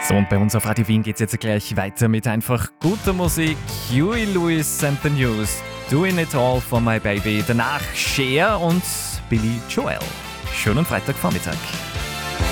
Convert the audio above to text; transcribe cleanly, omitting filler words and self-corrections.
So, und bei uns auf Radio Wien geht es jetzt gleich weiter mit einfach guter Musik. Huey Lewis and the News, Doing It All for My Baby. Danach Cher und Billy Joel. Schönen Freitagvormittag.